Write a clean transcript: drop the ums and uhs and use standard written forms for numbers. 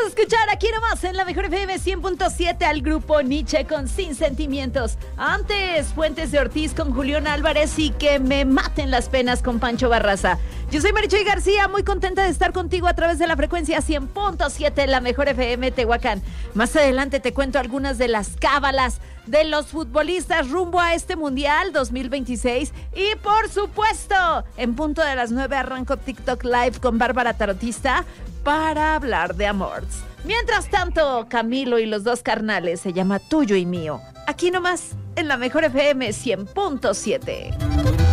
a escuchar aquí nomás en la Mejor FM 100.7 al grupo Nietzsche con Sin Sentimientos. Antes, Fuentes de Ortiz con Julián Álvarez y Que me maten las penas con Pancho Barraza. Yo soy Marichuy García, muy contenta de estar contigo a través de la frecuencia 100.7 la Mejor FM Tehuacán. Más adelante te cuento algunas de las cábalas de los futbolistas rumbo a este Mundial 2026 y por supuesto, en punto de las 9 arranco TikTok Live con Bárbara Tarotista para hablar de amores. Mientras tanto, Camilo y los dos carnales se llama Tuyo y Mío. Aquí nomás, en la Mejor FM 100.7.